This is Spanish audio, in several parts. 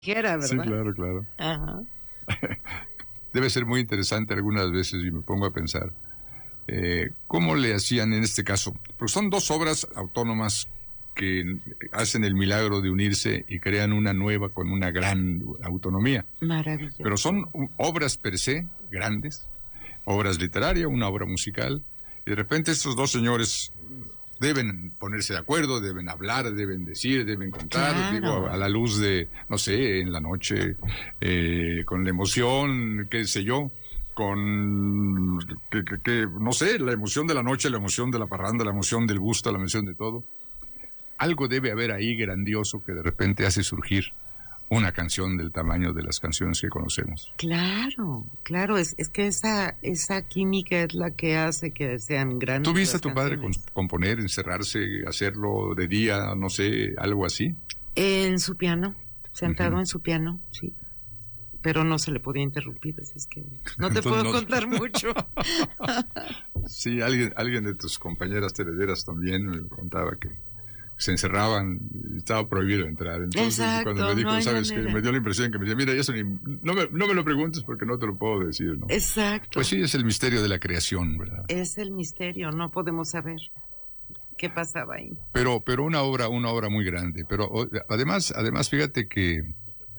¿verdad? Sí, claro, claro. Ajá. Debe ser muy interesante algunas veces, y me pongo a pensar, ¿cómo le hacían en este caso? Porque son dos obras autónomas que hacen el milagro de unirse y crean una nueva con una gran autonomía. Maravilloso. Pero son obras per se grandes, obras literarias, una obra musical, y de repente estos dos señores deben ponerse de acuerdo, deben hablar, deben decir, deben contar, Claro. digo, a la luz de, no sé, en la noche, con la emoción, qué sé yo, con, no sé, la emoción de la noche, la emoción de la parranda, la emoción del gusto, la emoción de todo. Algo debe haber ahí grandioso que de repente hace surgir una canción del tamaño de las canciones que conocemos. Claro, claro, es que esa química es la que hace que sean grandes. ¿Tú viste a tu padre canciones. componer, encerrarse, hacerlo de día, no sé, algo así? En su piano, sentado Ujú. en su piano, sí. Pero no se le podía interrumpir, así es que no te Entonces, puedo no. contar mucho. Sí, alguien de tus compañeras herederas también me contaba que se encerraban y estaba prohibido entrar. Entonces, Exacto, cuando me dijo, no hay ¿sabes qué? manera. Me dio la impresión que me decía, mira, eso no me lo preguntes porque no te lo puedo decir, ¿no? Exacto. Pues sí, es el misterio de la creación, ¿verdad? Es el misterio, no podemos saber qué pasaba ahí. Pero una obra muy grande. Pero además, fíjate que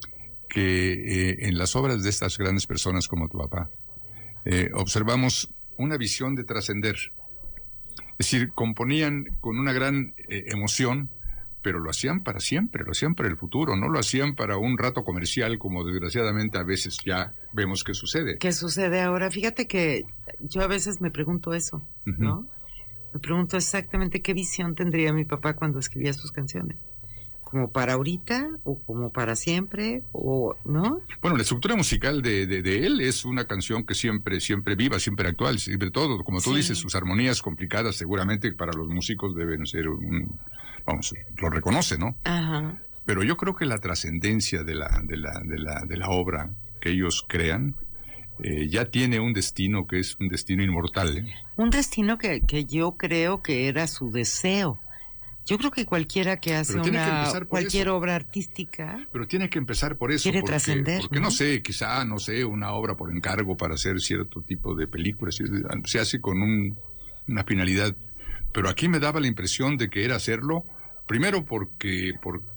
en las obras de estas grandes personas como tu papá, observamos una visión de trascender. Es decir, componían con una gran emoción, pero lo hacían para siempre, lo hacían para el futuro, no lo hacían para un rato comercial, como desgraciadamente a veces ya vemos que sucede. ¿Qué sucede ahora? Fíjate que yo a veces me pregunto eso, Ujú. ¿no? Me pregunto exactamente qué visión tendría mi papá cuando escribía sus canciones. ¿Como para ahorita o como para siempre o no? Bueno, la estructura musical de él es una canción que siempre viva, siempre actual, siempre todo. Como tú Sí. dices, sus armonías complicadas seguramente para los músicos deben ser vamos, lo reconoce, ¿no? Ajá. Pero yo creo que la trascendencia de la obra que ellos crean ya tiene un destino que es un destino inmortal, ¿eh? Un destino que yo creo que era su deseo. Yo creo que cualquiera que hace Pero tiene que empezar por cualquier eso. obra artística Pero tiene que empezar por eso. quiere trascender, porque no sé, quizá, no sé, una obra por encargo para hacer cierto tipo de películas, se hace con una finalidad. Pero aquí me daba la impresión de que era hacerlo, primero porque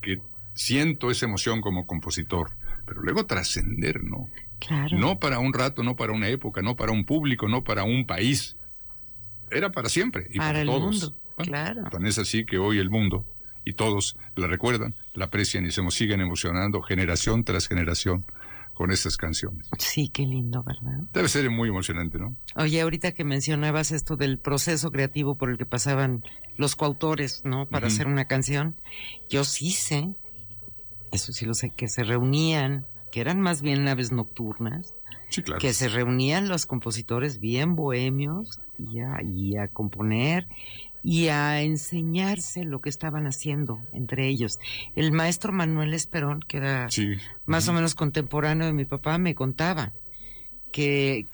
siento esa emoción como compositor, pero luego trascender, ¿no? Claro. No para un rato, no para una época, no para un público, no para un país. Era para siempre y Para el todos. mundo, Bueno, claro. Tan es así que hoy el mundo y todos la recuerdan, la aprecian y se siguen emocionando generación tras generación con estas canciones. Sí, qué lindo, ¿verdad? Debe ser muy emocionante, ¿no? Oye, ahorita que mencionabas esto del proceso creativo por el que pasaban los coautores, ¿no? Para hacer una canción, yo sí sé, eso sí lo sé, que se reunían, que eran más bien naves nocturnas, Sí, claro. que se reunían los compositores bien bohemios y a componer y a enseñarse lo que estaban haciendo entre ellos. El maestro Manuel Esperón, que era Sí. más o menos contemporáneo de mi papá, me contaba que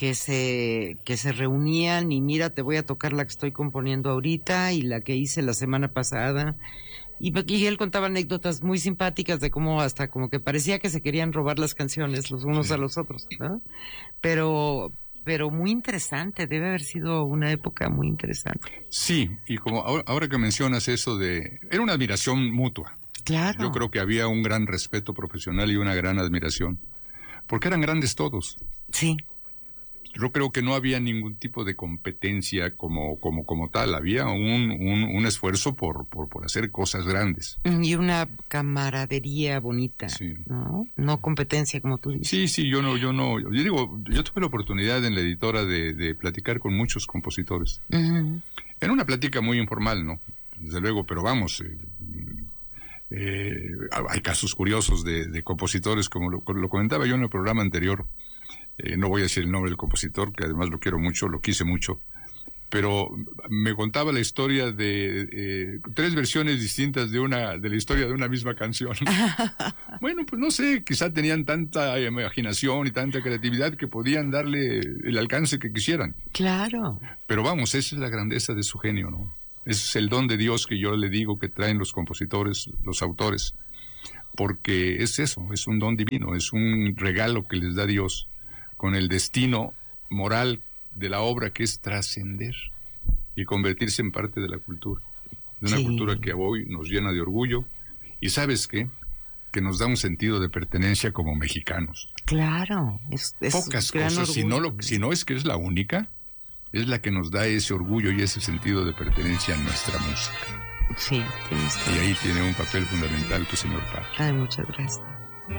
se reunían y mira, te voy a tocar la que estoy componiendo ahorita y la que hice la semana pasada. Y él contaba anécdotas muy simpáticas de cómo hasta como que parecía que se querían robar las canciones los unos a los otros, ¿no? Pero muy interesante, debe haber sido una época muy interesante. Sí, y como ahora que mencionas eso era una admiración mutua. Claro. Yo creo que había un gran respeto profesional y una gran admiración, porque eran grandes todos. Sí. Yo creo que no había ningún tipo de competencia como tal, había un esfuerzo por hacer cosas grandes. Y una camaradería bonita, Sí. ¿no? No competencia, como tú dices. Sí, yo tuve la oportunidad en la editora de platicar con muchos compositores. Uh-huh. En una plática muy informal, ¿no? Desde luego, pero vamos, hay casos curiosos de compositores, como lo comentaba yo en el programa anterior. No voy a decir el nombre del compositor, que además lo quiero mucho, lo quise mucho, pero me contaba la historia de 3 versiones distintas de la historia de una misma canción. Bueno, pues no sé, quizá tenían tanta imaginación y tanta creatividad que podían darle el alcance que quisieran. Claro. Pero vamos, esa es la grandeza de su genio, ¿no? Ese es el don de Dios que yo le digo que traen los compositores, los autores, porque es eso, es un don divino, es un regalo que les da Dios con el destino moral de la obra, que es trascender y convertirse en parte de la cultura, de una cultura que hoy nos llena de orgullo, y ¿sabes qué? Que nos da un sentido de pertenencia como mexicanos. Claro, es pocas cosas, si no es que es la única, es la que nos da ese orgullo y ese sentido de pertenencia a nuestra música. Sí, tienes y ahí tiene un papel fundamental tu señor padre. Ay, muchas gracias.